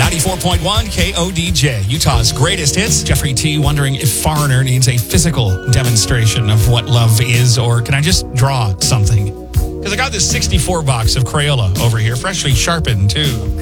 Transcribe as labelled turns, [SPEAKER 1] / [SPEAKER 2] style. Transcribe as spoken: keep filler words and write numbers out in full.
[SPEAKER 1] ninety-four point one K O D J, Utah's greatest hits. Jeffrey T. wondering if Foreigner needs a physical demonstration of what love is, or can I just draw something? Because I got this sixty-four box of Crayola over here, freshly sharpened, too.